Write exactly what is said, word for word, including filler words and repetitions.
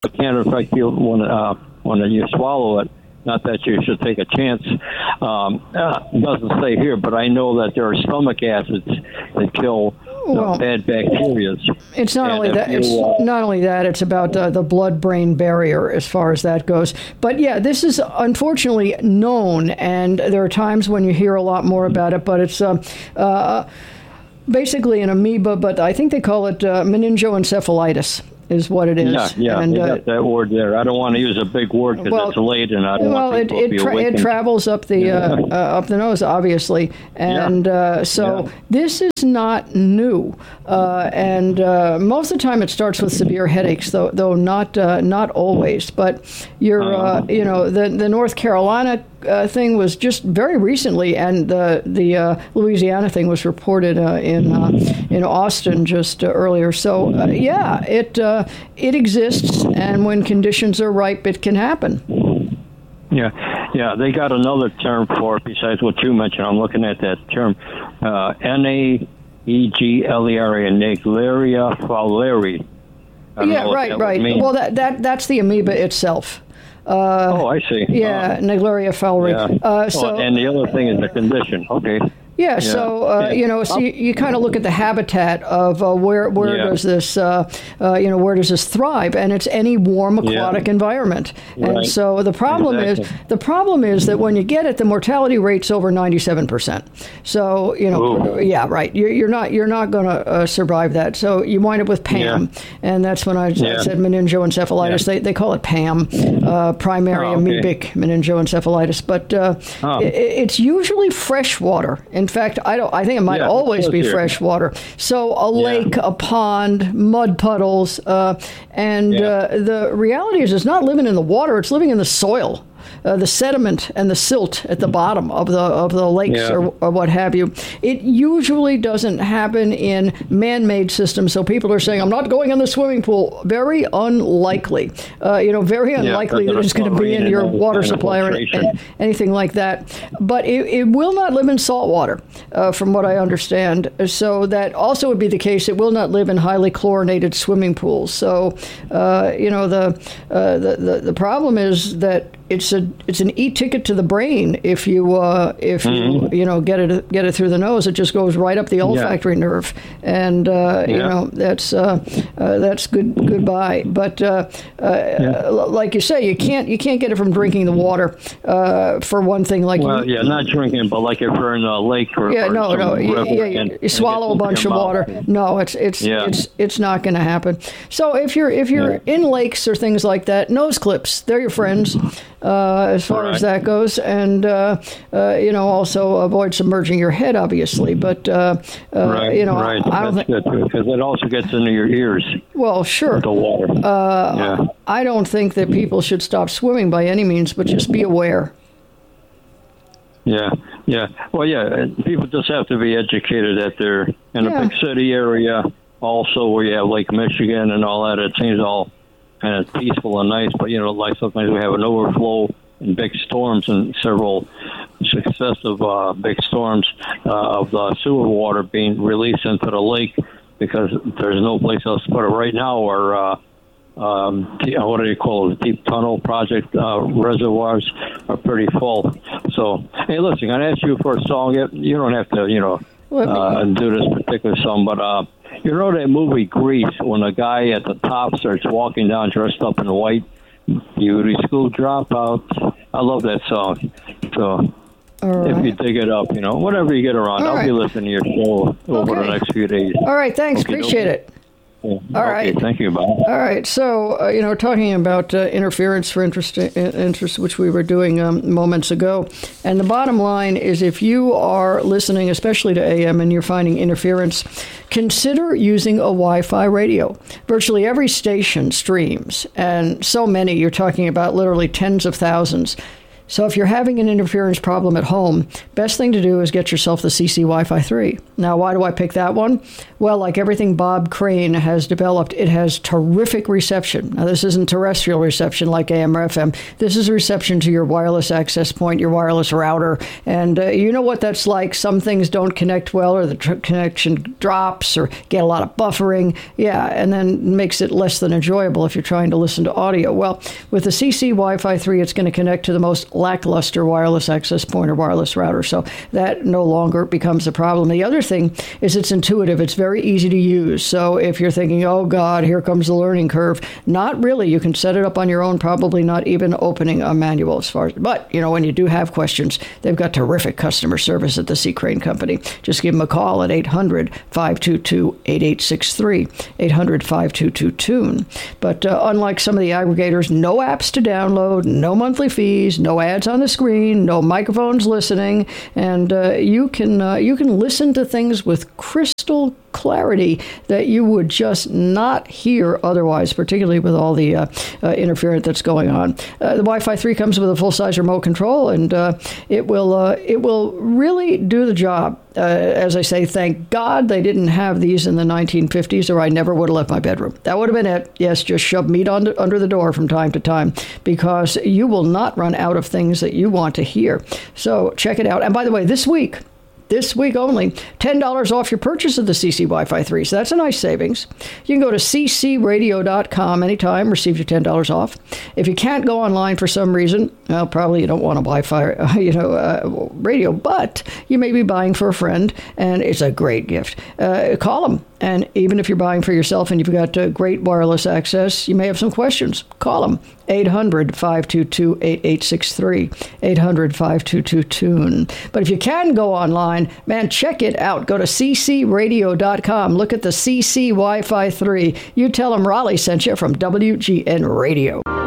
it can affect you when uh, when you swallow it. Not that you should take a chance. Um, uh, it doesn't say here, but I know that there are stomach acids that kill well, uh, bad bacteria. It's not and only that. You, it's uh, not only that. It's about uh, the blood-brain barrier as far as that goes. But yeah, this is unfortunately known, and there are times when you hear a lot more about it. But it's uh, uh, basically an amoeba, but I think they call it uh, meningoencephalitis. Is what it is. Yeah, yeah, and, you uh, got that word there. I don't want to use a big word because well, it's late, and I don't well, want people it, to be it, tra- awakened. it travels up the uh, uh, up the nose, obviously, and yeah. uh, so yeah. this is not new. Uh, and uh, most of the time, it starts with severe headaches, though though not uh, not always. But you're uh, you know the the North Carolina uh, thing was just very recently, and the the uh, Louisiana thing was reported uh, in uh, in Austin just uh, earlier. So uh, yeah, it. Uh, It exists, and when conditions are ripe, it can happen. Yeah, yeah. They got another term for it besides what you mentioned. I'm looking at that term, uh, N A E G L E R A, Naegleria fowleri. Yeah, right, right. Well, that, that that's the amoeba itself. Uh, oh, I see. Yeah, oh. Naegleria fowleri. Yeah. Uh, so, oh, and the other thing is the condition. Okay. Yeah, yeah, so, uh, yeah. you know, so you, you kind of look at the habitat of uh, where where yeah. does this, uh, uh, you know, where does this thrive? And it's any warm aquatic yeah. environment. And right. so the problem exactly. is, the problem is that when you get it, the mortality rate's over ninety-seven percent. So, you know, Ooh. yeah, right. You're, you're not you're not going to uh, survive that. So you wind up with P A M. Yeah. And that's when I, yeah. I said meningoencephalitis. Yeah. They they call it P A M, uh, primary oh, okay. amoebic meningoencephalitis. But uh, oh. it, it's usually fresh water. In fact, I don't. I think it might yeah, always be here. fresh water. So a yeah. lake, a pond, mud puddles, uh, and yeah. uh, the reality is it's not living in the water, it's living in the soil. Uh, the sediment and the silt at the bottom of the of the lakes yeah. or, or what have you. It usually doesn't happen in man-made systems. So people are saying, I'm not going in the swimming pool. Very unlikely. Uh, you know, very unlikely yeah, that it's going to be in your water supply or anything like that. But it, it will not live in salt water, uh, from what I understand. So that also would be the case. It will not live in highly chlorinated swimming pools. So, uh, you know, the, uh, the, the, the problem is that It's a it's an e-ticket to the brain. If you uh, if mm-hmm. you you know get it get it through the nose, it just goes right up the olfactory yeah. nerve, and uh, yeah. you know that's uh, uh, that's good goodbye. But uh, uh, yeah. like you say, you can't you can't get it from drinking the water. Uh, for one thing, like well, you, yeah, not drinking, but like if you're in a lake or yeah, or no, no, you, yeah, you, you swallow a bunch of mouth. water. No, it's it's yeah. it's it's not going to happen. So if you're if you're yeah. in lakes or things like that, nose clips, they're your friends. Uh, as far right. as that goes, and uh, uh, you know, also avoid submerging your head, obviously. But uh, uh, right, you know, right. I don't That's think good because it also gets into your ears. Well, sure. The water. Uh, yeah. I don't think that people should stop swimming by any means, but just be aware. Yeah, yeah. Well, yeah. People just have to be educated that they're in Yeah. a big city area, also where you have Lake Michigan and all that. It seems all kind of peaceful and nice, but you know, like sometimes we have an overflow in big storms and several successive uh, big storms uh, of the sewer water being released into the lake because there's no place else to put it right now. Or uh, um, what do you call it? Deep tunnel project uh, reservoirs are pretty full. So, hey, listen, I'm gonna ask you for a song. You don't have to, you know, uh, do this particular song, but. Uh, You know that movie Grease, when a guy at the top starts walking down dressed up in white, beauty school dropouts. I love that song. So right. if you dig it up, you know, whatever you get around, All I'll right. be listening to your show over okay. the next few days. All right, thanks. Okay, Appreciate okay. it. Yeah. All okay, right. Thank you, Bob. All right. So, uh, you know, talking about uh, interference for interest, interest, which we were doing um, moments ago. And the bottom line is if you are listening, especially to A M, and you're finding interference, consider using a Wi-Fi radio. Virtually every station streams, and so many, you're talking about literally tens of thousands, So if you're having an interference problem at home, best thing to do is get yourself the C C Wi-Fi three. Now, why do I pick that one? Well, like everything Bob Crane has developed, it has terrific reception. Now, this isn't terrestrial reception like A M or F M. This is reception to your wireless access point, your wireless router. And uh, you know what that's like. Some things don't connect well, or the tr- connection drops, or get a lot of buffering. Yeah, and then makes it less than enjoyable if you're trying to listen to audio. Well, with the C C Wi-Fi three, it's going to connect to the most lackluster wireless access point or wireless router. So that no longer becomes a problem. The other thing is it's intuitive. It's very easy to use. So if you're thinking, oh, God, here comes the learning curve, not really. You can set it up on your own, probably not even opening a manual as far as. But, you know, when you do have questions, they've got terrific customer service at the C. Crane Company. Just give them a call at eight hundred, five two two, eight eight six three, eight hundred, five two two, tune. But uh, unlike some of the aggregators, no apps to download, no monthly fees, no ads on the screen, no microphones listening, and uh, you can uh, you can listen to things with crystal clarity that you would just not hear otherwise, particularly with all the uh, uh, interference that's going on. Uh, the Wi-Fi three comes with a full-size remote control, and uh, it will uh, it will really do the job. Uh, as I say, thank God they didn't have these in the nineteen fifties, or I never would have left my bedroom. That would have been it. Yes, just shove meat on the, under the door from time to time, because you will not run out of things that you want to hear. So check it out. And by the way, this week, This week only, ten dollars off your purchase of the C C Wi-Fi three. So that's a nice savings. You can go to c c radio dot com anytime, receive your ten dollars off. If you can't go online for some reason, well, probably you don't want a Wi-Fi uh, you know, uh, radio, but you may be buying for a friend, and it's a great gift. Uh, call them. And even if you're buying for yourself and you've got uh, great wireless access, you may have some questions. Call them. eight hundred, five two two, eight eight six three. eight hundred, five two two, tune. But if you can go online, man, check it out. Go to c c radio dot com. Look at the C C Wi-Fi three. You tell them Raleigh sent you from W G N Radio.